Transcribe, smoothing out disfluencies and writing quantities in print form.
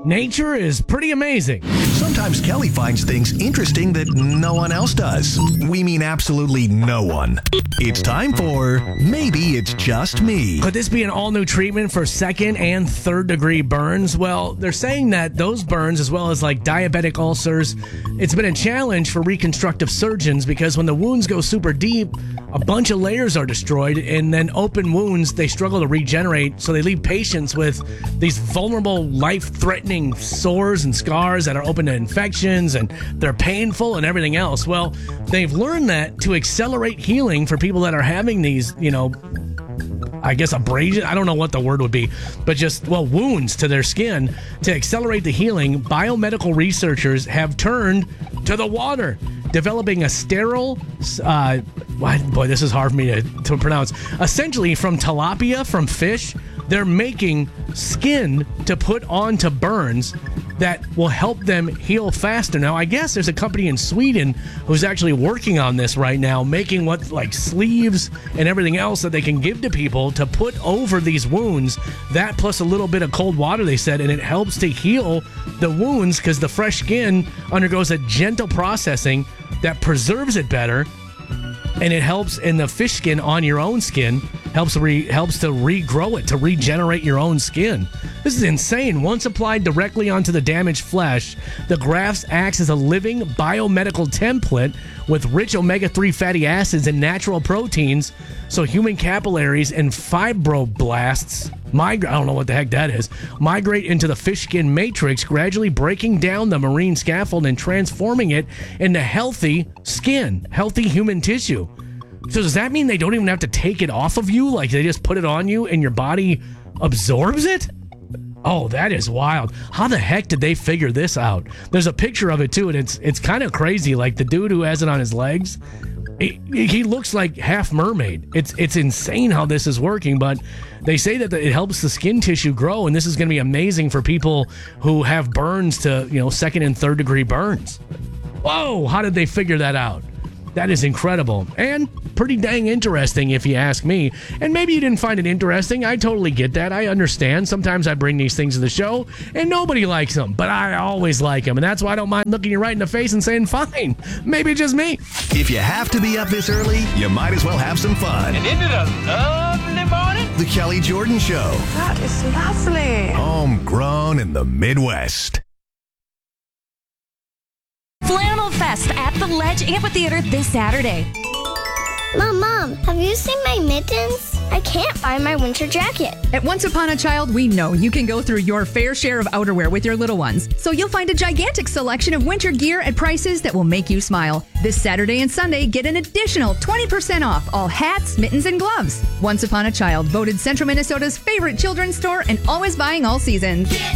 Nature is pretty amazing. Sometimes Kelly finds things interesting that no one else does. We mean absolutely no one. It's time for Maybe It's Just Me. Could this be an all-new treatment for second and third degree burns? Well, they're saying that those burns, as well as like diabetic ulcers, it's been a challenge for reconstructive surgeons because when the wounds go super deep, a bunch of layers are destroyed, and then open wounds, they struggle to regenerate, so they leave patients with these vulnerable, life-threatening sores and scars that are open to infections, and they're painful and everything else. Well, they've learned that to accelerate healing for people that are having these, I guess abrasion, I don't know what the word would be, but just, wounds to their skin. To accelerate the healing, biomedical researchers have turned to the water, developing a sterile, this is hard for me to pronounce, essentially from tilapia, from fish. They're making skin to put onto burns that will help them heal faster. Now, I guess there's a company in Sweden who's actually working on this right now, making sleeves and everything else that they can give to people to put over these wounds. That plus a little bit of cold water, they said, and it helps to heal the wounds because the fresh skin undergoes a gentle processing that preserves it better. And it helps in the fish skin on your own skin, helps to regrow it, to regenerate your own skin. This is insane. Once applied directly onto the damaged flesh, the grafts acts as a living biomedical template with rich omega-3 fatty acids and natural proteins, so human capillaries and fibroblasts I don't know what the heck that is, migrate into the fish skin matrix, gradually breaking down the marine scaffold and transforming it into healthy skin, healthy human tissue. So does that mean they don't even have to take it off of you? Like they just put it on you and your body absorbs it? Oh, that is wild. How the heck did they figure this out? There's a picture of it too, and it's kind of crazy. Like the dude who has it on his legs, he looks like half mermaid. It's insane how this is working, but they say that it helps the skin tissue grow, and this is going to be amazing for people who have burns to, second and third degree burns. Whoa, how did they figure that out? That is incredible and pretty dang interesting if you ask me. And maybe you didn't find it interesting. I totally get that. I understand. Sometimes I bring these things to the show and nobody likes them, but I always like them. And that's why I don't mind looking you right in the face and saying, fine, maybe it's just me. If you have to be up this early, you might as well have some fun. And isn't it a lovely morning? The Kelly Jordan Show. That is lovely. Homegrown in the Midwest. Flannel Fest at the Ledge Amphitheater this Saturday. Mom, have you seen my mittens? I can't find my winter jacket. At Once Upon a Child, we know you can go through your fair share of outerwear with your little ones. So you'll find a gigantic selection of winter gear at prices that will make you smile. This Saturday and Sunday, get an additional 20% off all hats, mittens, and gloves. Once Upon a Child, voted Central Minnesota's favorite children's store and always buying all seasons.